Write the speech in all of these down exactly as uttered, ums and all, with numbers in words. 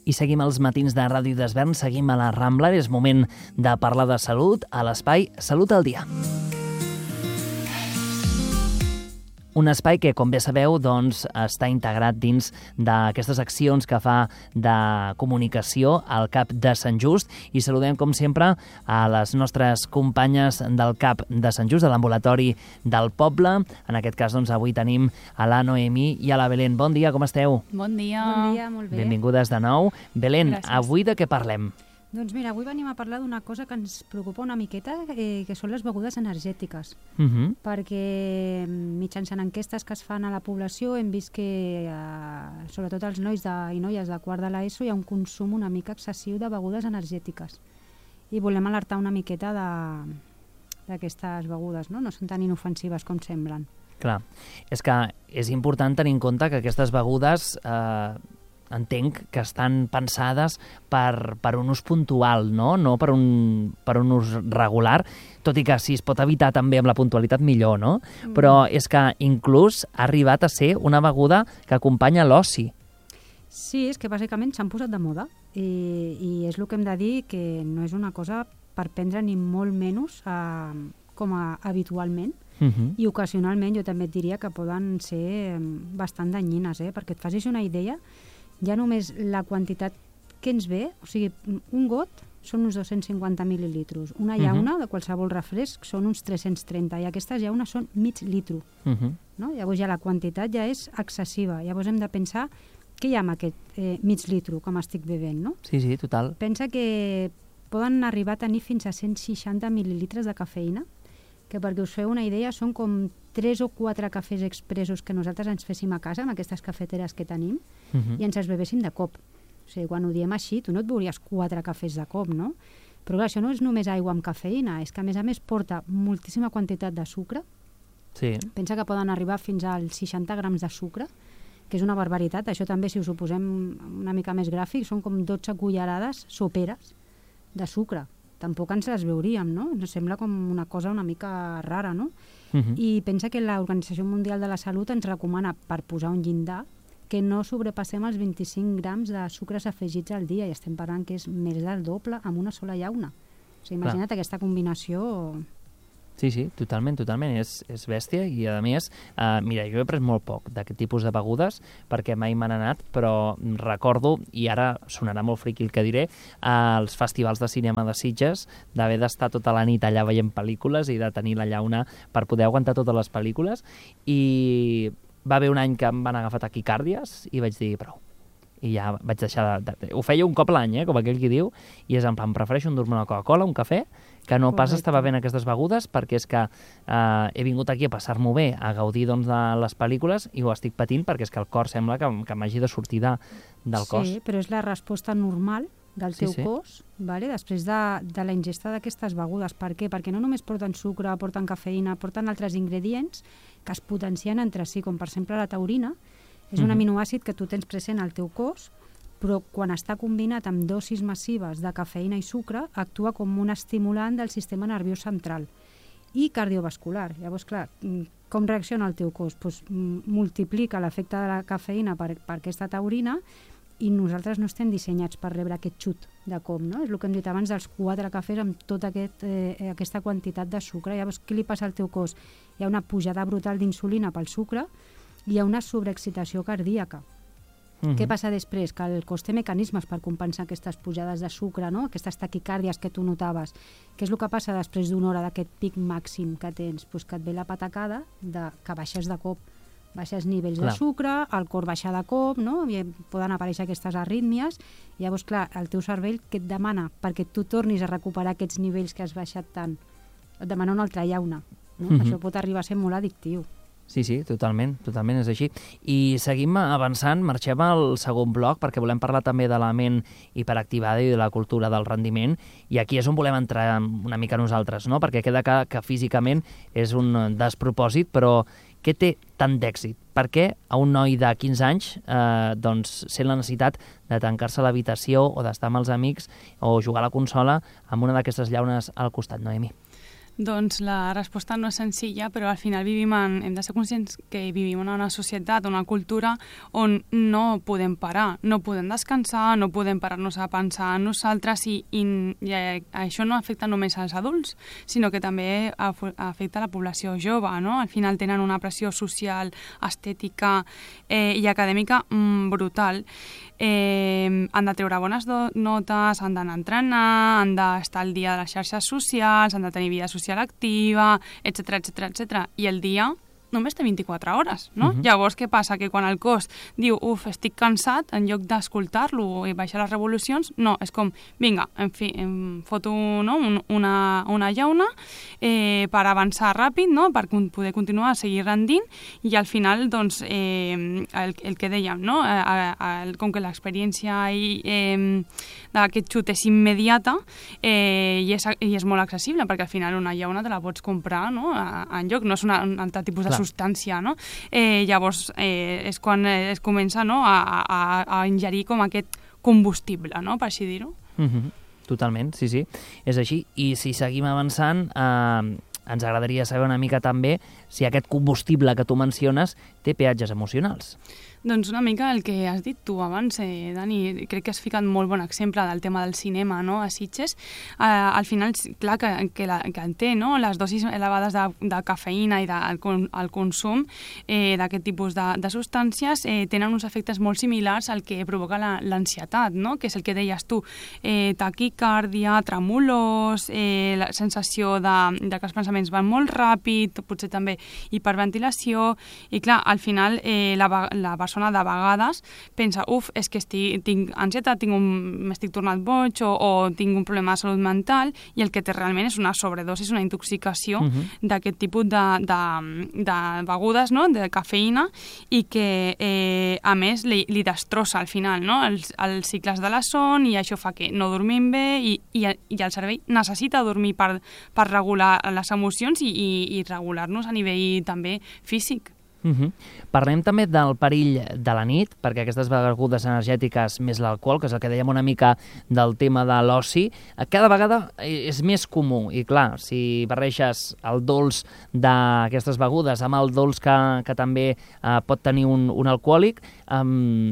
I seguim els matins de Ràdio d'Esvern, seguim a la Rambla, és moment de parlar de salut a l'espai Salut al Dia. Un espai que, com bé sabeu, doncs, està integrat dins d'aquestes accions que fa de comunicació al C A P de Sant Just i saludem, com sempre, a les nostres companyes del C A P de Sant Just, de l'ambulatori del poble. En aquest cas, doncs, avui tenim a la Noemí i a la Belén. Bon dia, com esteu? Bon dia. Bon dia, molt bé. Benvingudes de nou. Belén, Gràcies. Avui de què parlem? Doncs mira, avui venim a parlar d'una cosa que ens preocupa una miqueta, eh, que són les begudes energètiques. Uh -huh. Perquè mitjançant enquestes que es fan a la població hem vist que, eh, sobretot els nois de, i noies de quart de l'ESO, hi ha un consum una mica excessiu de begudes energètiques. I volem alertar una miqueta de d'aquestes begudes, no? No són tan inofensives com semblen. Clar, és que és important tenir en compte que aquestes begudes... Eh, entenc que estan pensades per, per un ús puntual, no? No per un, per un ús regular, tot i que si es pot evitar també amb la puntualitat millor, no? Mm. Però és que inclús ha arribat a ser una beguda que acompanya l'oci. Sí, és que bàsicament s'han posat de moda i, i és el que hem de dir, que no és una cosa per prendre ni molt menys eh, com a habitualment. Uh-huh. I ocasionalment jo també et diria que poden ser bastant danyines, eh? Perquè et facis una idea, ja només la quantitat que ens ve, o sigui, un got són uns dos-cents cinquanta mil·lilitres, una llauna uh-huh. de qualsevol refresc són uns tres-cents trenta, i aquestes llaunes són mig litro. Uh-huh. No? Llavors ja la quantitat ja és excessiva, llavors hem de pensar què hi ha amb aquest eh, mig litro que m'estic bevent, no? Sí, sí, total. Pensa que poden arribar a tenir fins a cent seixanta mil·lilitres de cafeïna, que perquè us feu una idea són com tres o quatre cafès expressos que nosaltres ens féssim a casa, amb aquestes cafeteres que tenim, Uh-huh. i ens els bevéssim de cop. O sigui, quan ho diem així, tu no et veuries quatre cafès de cop, no? Però clar, això no és només aigua amb cafeïna, és que a més a més porta moltíssima quantitat de sucre. Sí. Pensa que poden arribar fins als seixanta grams de sucre, que és una barbaritat. Això també, si us ho posem una mica més gràfic, són com dotze cullerades soperes de sucre. Tampoc ens les veuríem, no? Ens sembla com una cosa una mica rara, no? Uh-huh. I pensa que l'Organització Mundial de la Salut ens recomana, per posar un llindar, que no sobrepassem els vint-i-cinc grams de sucres afegits al dia, i estem parlant que és més del doble amb una sola llauna. O sigui, imagina't Clar. Aquesta combinació... Sí, sí, totalment, totalment. És, és bèstia i, a més, eh, mira, jo he pres molt poc d'aquest tipus de begudes perquè mai m'han anat, però recordo, i ara sonarà molt friqui el que diré, als festivals de cinema de Sitges, d'haver d'estar tota la nit allà veient pel·lícules i de tenir la llauna per poder aguantar totes les pel·lícules, i va haver un any que em van agafar taquicàrdies i vaig dir prou. I ja vaig deixar de... de ho feia un cop l'any, eh, com aquell qui diu, i és en plan, prefereixo endur-me una Coca-Cola, un cafè, que no pas estar bevent aquestes begudes, perquè és que eh, he vingut aquí a passar-m'ho bé, a gaudir doncs, de les pel·lícules, i ho estic patint perquè és que el cor sembla que, que m'hagi de sortir de, del cos. Sí, però és la resposta normal del teu sí, sí. cos, vale? Després de, de la ingesta d'aquestes begudes. Per què? Perquè no només porten sucre, porten cafeïna, porten altres ingredients que es potencien entre si, com per exemple la taurina. És un aminoàcid que tu tens present al teu cos, però quan està combinat amb dosis massives de cafeïna i sucre, actua com un estimulant del sistema nerviós central i cardiovascular. Llavors, clar, com reacciona el teu cos? Pues, multiplica l'efecte de la cafeïna per, per aquesta taurina, i nosaltres no estem dissenyats per rebre aquest xut de cop, no? És el que hem dit abans dels quatre cafès amb tota aquest, eh, aquesta quantitat de sucre. Llavors, què li passa al teu cos? Hi ha una pujada brutal d'insulina pel sucre i hi ha una sobreexcitació cardíaca. Uh-huh. Què passa després? Que el cos té mecanismes per compensar aquestes pujades de sucre, no? Aquestes taquicàrdies que tu notaves. Què és el que passa després d'una hora d'aquest pic màxim que tens? Pues que et ve la patacada de, que baixes de cop. Baixes nivells clar. De sucre, el cor baixa de cop, no? I poden aparèixer aquestes arrítmies. I llavors, clar, el teu cervell què et demana? Perquè tu tornis a recuperar aquests nivells que has baixat tant. Et demana una altra llauna. No? Uh-huh. Això pot arribar a ser molt addictiu. Sí, sí, totalment, totalment és així. I seguim avançant, marxem al segon bloc perquè volem parlar també de la ment hiperactivada i de la cultura del rendiment, i aquí és on volem entrar una mica nosaltres, no? Perquè queda que, que físicament és un despropòsit, però què té tant d'èxit? Per què a un noi de quinze anys eh, doncs, sent la necessitat de tancar-se a l'habitació o d'estar amb els amics o jugar a la consola amb una d'aquestes llaunes al costat, Noemi? Doncs la resposta no és senzilla, però al final vivim en, hem de ser conscients que vivim en una societat, una cultura on no podem parar, no podem descansar, no podem parar-nos a pensar en nosaltres i, i, i això no afecta només als adults, sinó que també afecta la població jove, no? Al final tenen una pressió social, estètica eh, i acadèmica mm, brutal. Eh, han de treure bones notes, han d'anar a entrenar, han d'estar al dia de les xarxes socials, han de tenir vida social activa, etcètera, etcètera, etcètera. I el dia només té vint-i-quatre hores, no? Uh-huh. Llavors, què passa? Que quan el cos diu, uf, estic cansat, en lloc d'escoltar-lo i baixar les revolucions, no, és com, vinga, en fi, em foto no? Un, una, una llauna eh, per avançar ràpid, no? Per poder continuar a seguir rendint, i al final, doncs, eh, el, el que dèiem, no? Eh, eh, com que l'experiència eh, d'aquest xut és immediata eh, i, és, i és molt accessible, perquè al final una llauna te la pots comprar, no? En lloc, no és una, un altre tipus de substància, no? Eh, llavors eh, és quan es comença, no? a, a, a ingerir com aquest combustible, no? Per així dir-ho. Mm-hmm. Totalment, sí, sí, és així. I si seguim avançant, eh, ens agradaria saber una mica també si aquest combustible que tu menciones té peatges emocionals. Doncs una mica el que has dit tu abans, eh, Dani, crec que has ficat molt bon exemple del tema del cinema, no?, a Sitges. Eh, al final, clar, que, que, la, que en té, no?, les dosis elevades de, de cafeïna i del de, el consum eh, d'aquest tipus de, de substàncies eh, tenen uns efectes molt similars al que provoca l'ansietat, no?, que és el que deies tu, eh, taquicàrdia, tremolors, eh, la sensació de, de que els pensaments van molt ràpid, potser també hiperventilació, i clar, al final eh, la, la persona de vegades pensa, uf, és que estic, tinc ansietat, tinc un, m'estic tornat boig o, o tinc un problema de salut mental, i el que té realment és una sobredosi, una intoxicació uh-huh. d'aquest tipus de, de, de begudes, no?, de cafeïna, i que eh, a més li, li destrossa al final, no?, els, els cicles de la son, i això fa que no dormim bé, i, i, i el cervell necessita dormir per, per regular les emocions i, i, i regular-nos a nivell també físic. Uh-huh. Parlem també del perill de la nit, perquè aquestes begudes energètiques més l'alcohol, que és el que dèiem una mica del tema de l'oci, cada vegada és més comú, i clar, si barreges el dolç d'aquestes begudes amb el dolç que, que també eh, pot tenir un, un alcohòlic, eh,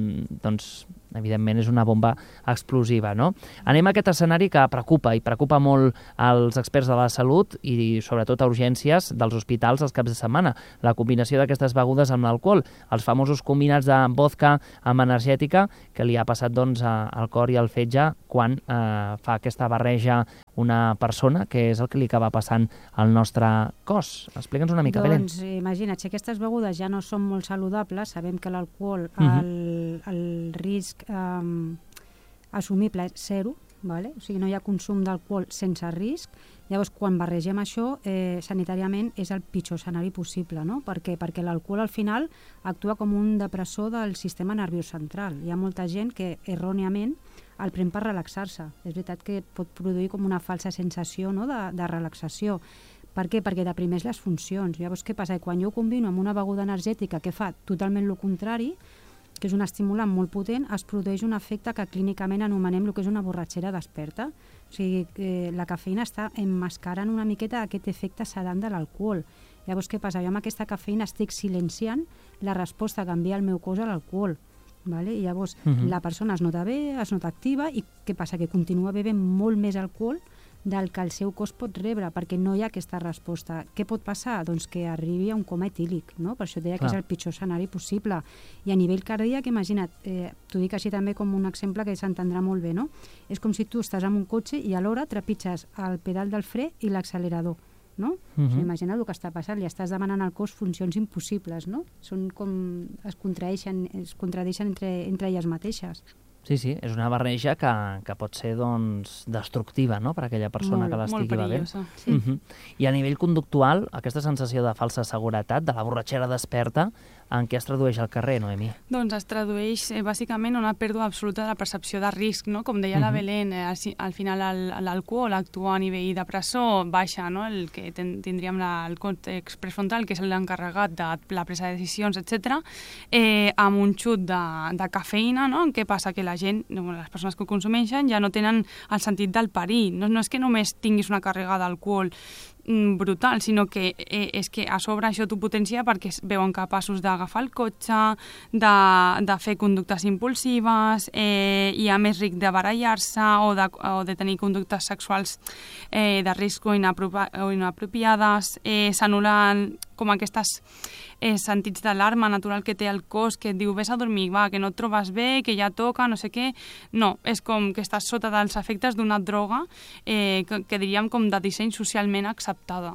doncs evidentment és una bomba explosiva, no? Anem a aquest escenari que preocupa, i preocupa molt als experts de la salut i sobretot a urgències dels hospitals els caps de setmana. La combinació d'aquestes begudes amb l'alcohol, els famosos combinats de vodka amb energètica, que li ha passat doncs al cor i al fetge quan eh, fa aquesta barreja una persona, que és el que li acaba passant al nostre cos. Explica'ns una mica, Belén. Doncs imagina't, si aquestes begudes ja no són molt saludables, sabem que l'alcohol, uh-huh. el, el risc um, assumible és zero, vale? O sigui, no hi ha consum d'alcohol sense risc. Llavors, quan barregem això, eh, sanitàriament és el pitjor escenari possible, no? Per què? Perquè l'alcohol al final actua com un depressor del sistema nerviós central. Hi ha molta gent que erròniament el pren per relaxar-se. És veritat que pot produir com una falsa sensació, no?, de, de relaxació. Per què? Perquè deprimeix les funcions. Llavors, què passa? Quan jo ho combino amb una beguda energètica que fa totalment el contrari, que és un estimulant molt potent, es produeix un efecte que clínicament anomenem el que és una borratxera desperta. O sigui, que la cafeïna està emmascarant una miqueta aquest efecte sedant de l'alcohol. Llavors, què passa? Jo amb aquesta cafeïna estic silenciant la resposta que envia el meu cos a l'alcohol. Vale? I llavors uh-huh. la persona es nota bé, es nota activa, i què passa? Que continua bevent molt més alcohol del que el seu cos pot rebre, perquè no hi ha aquesta resposta. Què pot passar? Doncs que arribi a un coma etílic, no? Per això deia Clar. que és el pitjor escenari possible. I a nivell cardíac, imagina't, eh, t'ho dic així també com un exemple que s'entendrà molt bé, no? És com si tu estàs en un cotxe i alhora trepitges el pedal del fre i l'accelerador, no? Uh-huh. O sigui, imagina't el que està passant, li estàs demanant al cos funcions impossibles, no? Són com es contradeixen, es contradeixen entre, entre elles mateixes. Sí, sí, és una barreja que, que pot ser doncs, destructiva, no?, per a aquella persona molt, que l'estigui bevent. Molt perillosa, sí. Uh-huh. I a nivell conductual, aquesta sensació de falsa seguretat, de la borratxera desperta, en què es tradueix al carrer, Noemí? Doncs es tradueix eh, bàsicament una pèrdua absoluta de la percepció de risc, no? Com deia uh-huh. la Belén, eh, al final l'alcohol actua a nivell de presó, baixa, no?, el que ten, tindríem la, el còrtex prefrontal, que és l'encarregat de la presa de decisions, etcètera, eh, amb un xut de, de cafeïna, no?, què passa? Que la gent, les persones que ho consumeixen, ja no tenen el sentit del perill. No, no és que només tinguis una càrrega d'alcohol brutal, sinó que eh, és que a sobre això t'ho potencia perquè es veuen capaços d'agafar el cotxe, de, de fer conductes impulsives, eh, i a més ric de barallar-se o, de, o de tenir conductes sexuals eh, de risc o, inapropi o inapropiades, eh, s'anul·len com aquestes eh, sentits d'alarma natural que té el cos, que et diu vés a dormir, va, que no et trobes bé, que ja toca, no sé què. No, és com que estàs sota dels efectes d'una droga eh, que, que diríem com de disseny socialment acceptada.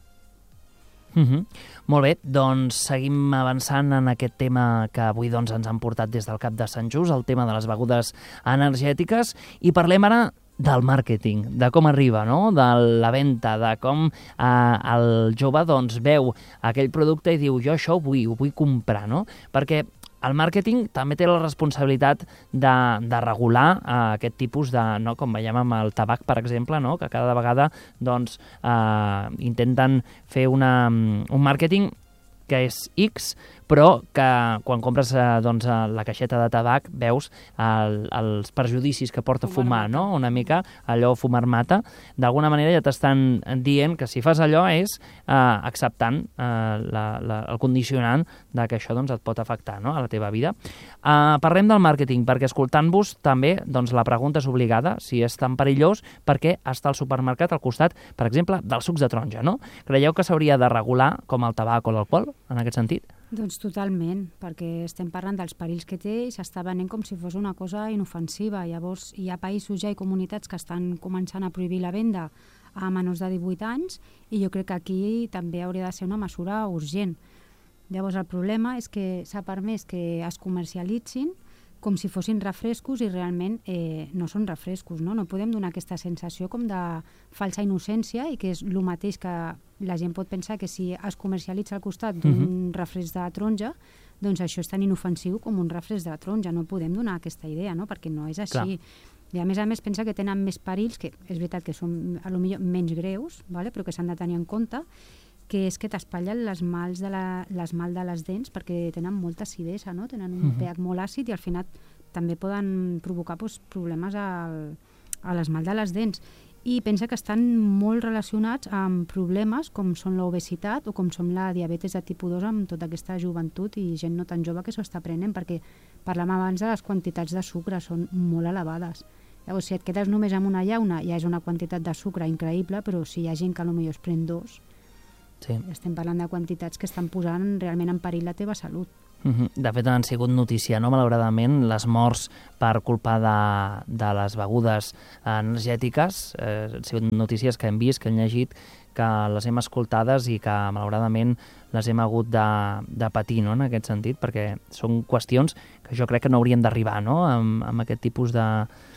Uh-huh. Molt bé, doncs seguim avançant en aquest tema que avui doncs, ens han portat des del Cap de Sant Just, el tema de les begudes energètiques, i parlem ara del màrqueting, de com arriba, no? De la venda, de com eh, el jove doncs, veu aquell producte i diu jo això ho vull, ho vull comprar, no? Perquè el màrqueting també té la responsabilitat de, de regular eh, aquest tipus de, no, com veiem amb el tabac, per exemple, no? Que cada vegada doncs, eh, intenten fer una, un màrqueting que és X, però que quan compres eh, doncs, la caixeta de tabac veus el, els perjudicis que porta fumar, no? Una mica allò fumar mata. D'alguna manera ja t'estan dient que si fas allò és eh, acceptant eh, la, la, el condicionant de que això doncs, et pot afectar, no? A la teva vida. Eh, parlem del màrqueting, perquè escoltant-vos també doncs, la pregunta és obligada, si és tan perillós, perquè està al supermercat al costat, per exemple, dels sucs de taronja, no? Creieu que s'hauria de regular com el tabac o l'alcohol, en aquest sentit? Doncs totalment, perquè estem parlant dels perills que té i s'està venent com si fos una cosa inofensiva. Llavors, hi ha països ja i comunitats que estan començant a prohibir la venda a menors de divuit anys i jo crec que aquí també hauria de ser una mesura urgent. Llavors, el problema és que s'ha permès que es comercialitzin com si fossin refrescos i realment eh, no són refrescos, no? No podem donar aquesta sensació com de falsa innocència i que és el mateix que la gent pot pensar que si es comercialitza al costat d'un uh-huh. refresc de taronja, doncs això és tan inofensiu com un refresc de taronja. No podem donar aquesta idea, no? Perquè no és així. Clar. I a més a més pensa que tenen més perills, que és veritat que són a lo millor menys greus, vale? Però que s'han de tenir en compte, que és que t'espatllen les mals de, la, les mal de les dents perquè tenen molta acidesa, no? Tenen un uh-huh. pH molt àcid i al final també poden provocar pues, problemes al, a les mal de les dents. I pensa que estan molt relacionats amb problemes com són l'obesitat o com són la diabetes de tipus dos amb tota aquesta joventut i gent no tan jove que s'ho està prenent, perquè parlem abans de les quantitats de sucre, són molt elevades. Llavors, si et quedes només amb una llauna, ja és una quantitat de sucre increïble, però si hi ha gent que potser es pren dos, sí. Estem parlant de quantitats que estan posant realment en perill la teva salut. Uh-huh. De fet, han sigut notícia, no? Malauradament, les morts per culpa de, de les begudes energètiques. Eh, han sigut notícies que hem vist, que hem llegit, que les hem escoltades i que, malauradament, les hem hagut de, de patir, no? En aquest sentit, perquè són qüestions que jo crec que no haurien d'arribar, no? Amb, amb aquest tipus de...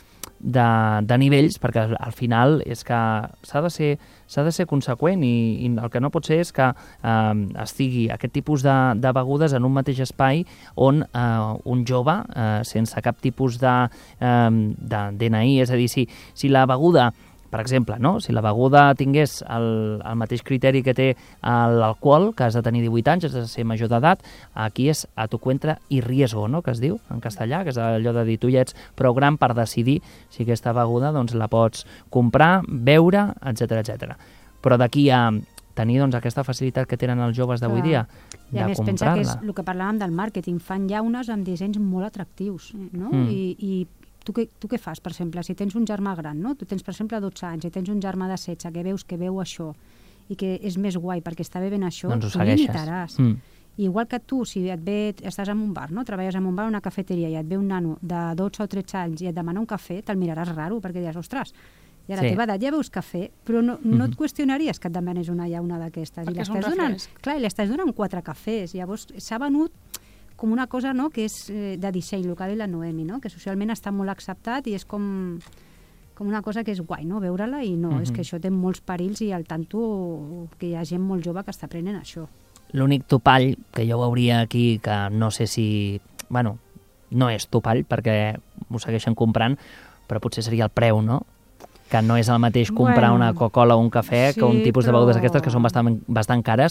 De, de nivells, perquè al final és que s'ha de ser, s'ha de ser conseqüent i, i el que no pot ser és que eh, estigui aquest tipus de, de begudes en un mateix espai on eh, un jove, eh, sense cap tipus de, eh, de D N I, és a dir, si, si la beguda, per exemple, no? Si la beguda tingués el, el mateix criteri que té l'alcohol, que has de tenir divuit anys, has de ser major d'edat, aquí és a tu cuenta i riesgo, no? Que es diu en castellà, que és allò de dir tu ja ets prou gran per decidir si aquesta beguda doncs, la pots comprar, beure, etcètera etcètera. Però d'aquí a tenir doncs, aquesta facilitat que tenen els joves d'avui dia de comprar-la. I a més, pensa que és el que parlàvem del màrqueting, fan llaunes amb dissenys molt atractius, no? Mm. I, i Tu què, tu què fas, per exemple, si tens un germà gran, no? Tu tens, per exemple, dotze anys i tens un germà de setze que veus que veu això i que és més guai perquè està bevent això, doncs tu l'imitaràs. Mm. Igual que tu, si et ve, estàs en un bar, no? Treballes en un bar o una cafeteria i et ve un nano de dotze o tretze anys i et demana un cafè, te'l miraràs raro perquè diràs, ostres, i a la sí. teva edat ja veus cafè, però no, no mm-hmm. et qüestionaries que et demanes una llauna d'aquestes. Perquè I l'estàs donant, clar, i l'estàs donant quatre cafès. Llavors s'ha venut com una cosa, no?, que és eh, de disseny, el que ha dit la Noemi, no?, que socialment està molt acceptat i és com, com una cosa que és guai, no?, veure-la, i no, mm-hmm. és que això té molts perills i al tanto que hi ha gent molt jove que està prenent això. L'únic topall que jo veuria aquí, que no sé si... Bueno, no és topall perquè ho segueixen comprant, però potser seria el preu, no?, que no és el mateix comprar bueno, una Coca-Cola o un cafè sí, que un tipus però... de begudes aquestes que són bastant, bastant cares,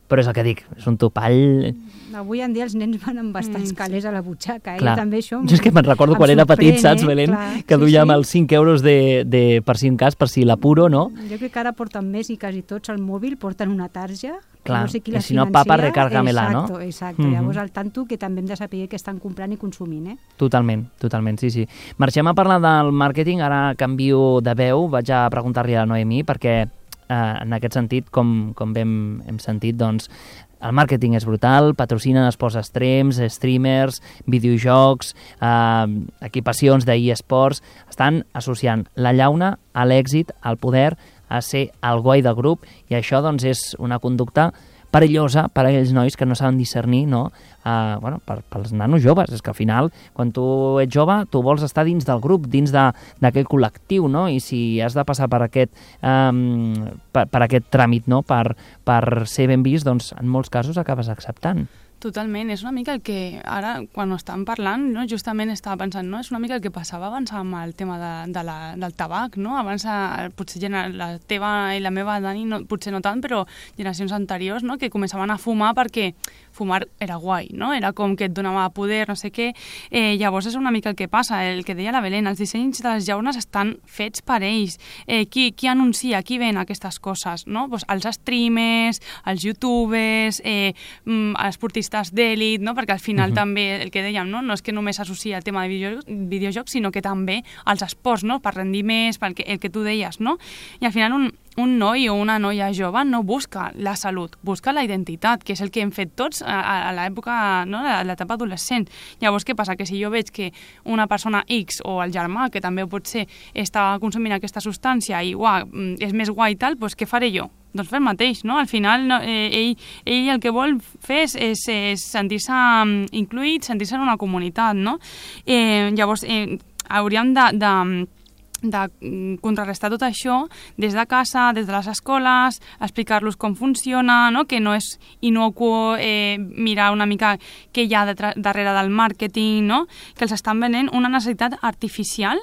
però és el que dic, és un topall... Avui en dia els nens van amb bastants Mm. calés a la butxaca, eh? Clar. I també això... Jo és que me'n recordo em quan era petit, sorprèn, saps, eh? Belén? Clar, Que sí, duíem sí. els cinc euros de, de, per si en cas, per si l'apuro, no? Jo crec que ara porten més i quasi tots al mòbil porten una tarja, que Clar, no sé qui i la si no, financia. papa, recárgamela, no? Exacto, exacto. Mhm. Llavors, al tanto que també hem de saber què estan comprant i consumint, eh? Totalment, totalment, sí, sí. Marxem a parlar del màrqueting, ara canvio de veu, vaig a preguntar-li a la Noemí, perquè eh, en aquest sentit, com, com hem, hem sentit, doncs, el màrqueting és brutal, patrocinen esports extrems, streamers, videojocs, eh, equipacions d'eSports, estan associant la llauna a l'èxit, al poder, a ser el guai del grup, i això doncs, és una conducta perillosa per a aquells nois que no saben discernir, no? Uh, bueno, per, pels nanos joves. És que al final, quan tu ets jove, tu vols estar dins del grup, dins de- d'aquell col·lectiu, no? I si has de passar per aquest, um, per, per aquest tràmit, no? Per, per ser ben vist, doncs en molts casos acabes acceptant. Totalment, és una mica el que ara, quan ho estàvem parlant, no, justament estava pensant, no, és una mica el que passava abans amb el tema de, de la, del tabac, no? Abans, eh, potser gener- la teva i la meva, Dani, no, potser no tant, però generacions anteriors, no?, que començaven a fumar perquè fumar era guai, no? Era com que et donava poder, no sé què. Eh, llavors és una mica el que passa, el que deia la Belén, els dissenys de les llaunes estan fets per ells. Eh, qui, qui anuncia, qui ven aquestes coses, no? Pues els streamers, els youtubers, eh, mm, esportistes d'èlit, no? Perquè al final Mhm. també, el que dèiem, no? No és que només s'associa el tema de videojocs, videojocs, sinó que també als esports, no? Per rendir més, pel que, el que tu deies, no? I al final un, un noi o una noia jove no busca la salut, busca la identitat, que és el que hem fet tots a, a, a l'època, no? A l'etapa adolescent. Llavors, què passa? Que si jo veig que una persona X o el germà, que també pot ser, està consumint aquesta substància i uah, és més guai i tal, doncs què faré jo? Doncs fer el mateix, no? Al final, no, eh, ell, ell el que vol fer és, és, és sentir-se mm, incluït, sentir-se en una comunitat, no? Eh, llavors, eh, hauríem de... de de mm, contrarrestar tot això des de casa, des de les escoles, explicar-los com funciona, no? Que no és inocuo eh, mirar una mica què hi ha detra- darrere del màrqueting, no? Que els estan venent una necessitat artificial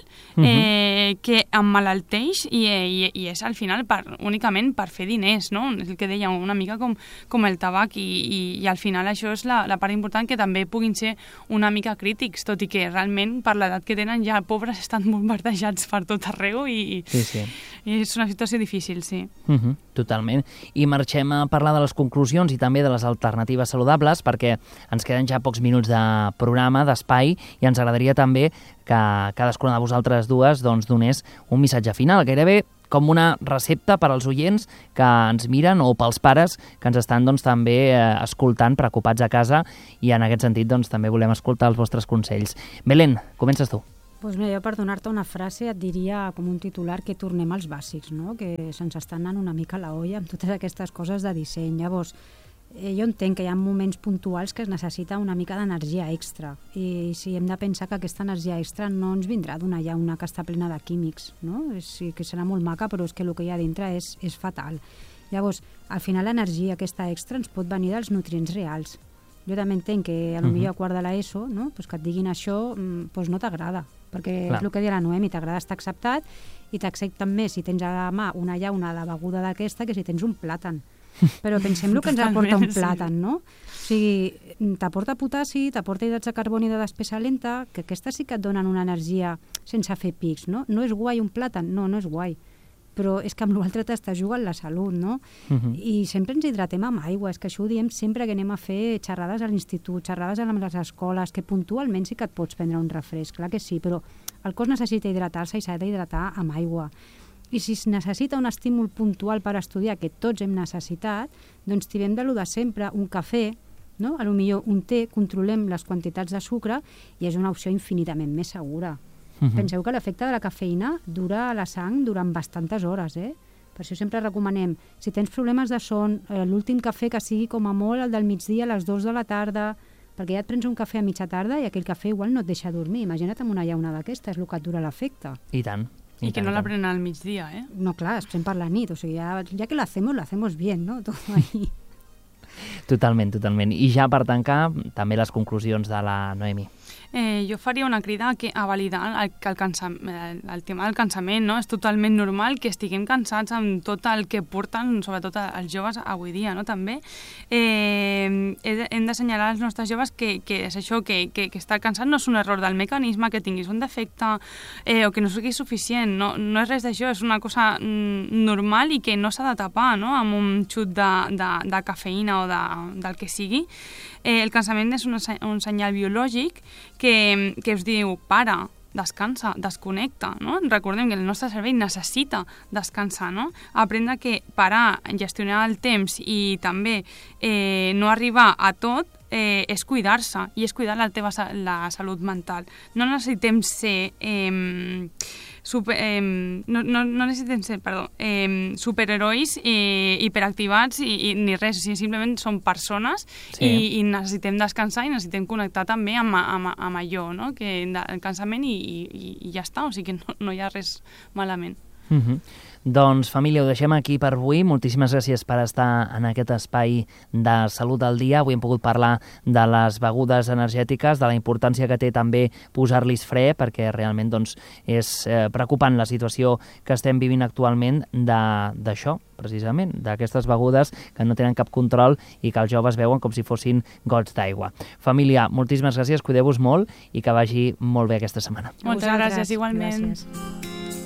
eh, que emmalalteix i, i, i és al final per, únicament per fer diners, no? És el que deia, una mica com, com el tabac i, i, i al final això és la, la part important, que també puguin ser una mica crítics, tot i que realment per l'edat que tenen ja pobres estan bombardejats per tot arreu i, Sí, sí. i és una situació difícil, sí. Uh -huh, totalment. I marxem a parlar de les conclusions i també de les alternatives saludables, perquè ens queden ja pocs minuts de programa, d'espai, i ens agradaria també que cadascuna de vosaltres dues doncs, donés un missatge final, gairebé com una recepta per als oients que ens miren o pels pares que ens estan doncs, també eh, escoltant, preocupats a casa, i en aquest sentit doncs, també volem escoltar els vostres consells. Belén, comences tu. Pues mira, jo per donar-te una frase et diria com un titular que tornem als bàsics, no? Que se'ns està anant una mica a la olla amb totes aquestes coses de disseny. Llavors, eh, jo entenc que hi ha moments puntuals que es necessita una mica d'energia extra i si hem de pensar que aquesta energia extra no ens vindrà d'una llauna que està plena de químics, no? Sí que serà molt maca, però és que el que hi ha dintre és, és fatal. Llavors, al final l'energia aquesta extra ens pot venir dels nutrients reals. Jo també entenc que a lo Mhm. millor a quart de l'ESO, no? Pues que et diguin això mm, pues no t'agrada, perquè Clar. és el que deia la Noemi, t'agrada estar acceptat i t'accepten més si tens a la mà una llauna de beguda d'aquesta que si tens un plàtan. Però pensem el que ens aporta un Totalment, sí. plàtan, no? O sigui, t'aporta potassi, t'aporta hidrats de carboni de despesa lenta, que aquestes sí que et donen una energia sense fer pics, no? No és guai un plàtan? No, no és guai. Però és que amb l'altre t'estàs jugant la salut, no? Uh -huh. I sempre ens hidratem amb aigua, és que això ho diem sempre que anem a fer xerrades a l'institut, xerrades a les escoles, que puntualment sí que et pots prendre un refresc, clar que sí, però el cos necessita hidratar-se i s'ha d'hidratar amb aigua. I si es necessita un estímul puntual per estudiar, que tots hem necessitat, doncs tirem de lo de sempre, un cafè, no? A lo millor un té, controlem les quantitats de sucre i és una opció infinitament més segura. Uh -huh. Penseu que l'efecte de la cafeïna dura a la sang durant bastantes hores, eh? Per això sempre recomanem, si tens problemes de son, eh, l'últim cafè que sigui com a molt el del migdia a les dues de la tarda, perquè ja et prens un cafè a mitja tarda i aquell cafè igual no et deixa dormir. Imagina't amb una llauna d'aquesta, és el que et dura l'efecte. I tant. I, que tant, no i la tant. prenen al migdia, eh? No, clar, es pren per la nit, o sigui, ja, ja que lo hacemos, lo hacemos bien, no? Todo ahí. Totalment, totalment. I ja per tancar, també les conclusions de la Noemi. eh, jo faria una crida que, a validar el, que el, cansament, el, el tema del cansament, no? És totalment normal que estiguem cansats amb tot el que porten, sobretot els joves avui dia, no? També eh, hem d'assenyalar als nostres joves que, que és això, que, que, que estar cansat no és un error del mecanisme, que tinguis un defecte eh, o que no sigui suficient, no, no és res d'això, és una cosa mm, normal i que no s'ha de tapar, no? Amb un xut de, de, de cafeïna o de, del que sigui. Eh, el cansament és un, un senyal biològic que, que us diu, para, descansa, desconnecta, no? Recordem que el nostre cervell necessita descansar, no? Aprendre que parar, gestionar el temps i també eh, no arribar a tot eh, és cuidar-se i és cuidar la teva la salut mental. No necessitem ser... Eh, Super, eh, no, no, no necessitem ser, perdó, eh, superherois i hiperactivats i, i ni res, o sigui, simplement són persones sí. i, i necessitem descansar i necessitem connectar també amb, amb, amb allò, no? Que el cansament i, i, i ja està, o sigui que no, no hi ha res malament. Mm-hmm. Doncs, família, ho deixem aquí per avui. Moltíssimes gràcies per estar en aquest espai de Salut al Dia. Avui hem pogut parlar de les begudes energètiques, de la importància que té també posar-los fre, perquè realment doncs, és eh, preocupant la situació que estem vivint actualment d'això, precisament, d'aquestes begudes que no tenen cap control i que els joves veuen com si fossin gots d'aigua. Família, moltíssimes gràcies, cuideu-vos molt i que vagi molt bé aquesta setmana. Moltes gràcies, igualment. Gràcies.